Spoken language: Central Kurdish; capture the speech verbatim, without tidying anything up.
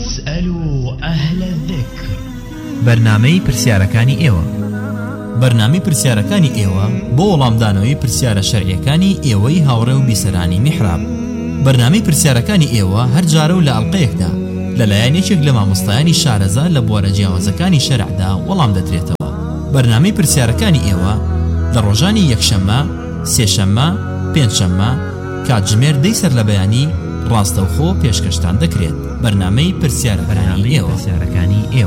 فاسألوا أهل الذكر. بەرنامەی پرسیارەکانی ئێوە. بەرنامەی پرسیارەکانی ئێوە بۆ وەڵامدانەوەی پرسیارە شەرعیەکانی ئێوەی هاوڕێ و بیسەرانی میحراب. بەرنامەی پرسیارەکانی ئێوە هەر جارە و لە ئەڵقەیەکدا لەلایەن یەکێک لە مامۆستایانی شارەزا لە بوارە جیاوازەکانی شەرعدا وەڵام دەدرێتەوە. بەرنامەی پرسیارەکانی ئێوە لە ڕۆژانی یەکشەممە، سێشەممە، پێنجشەممە کاتژمێر دەی سەر لە بەیانی ڕاستەوخۆ پێشکەشتان دەکرێت. بەرنامەی پرسیارەکانی ئێوە.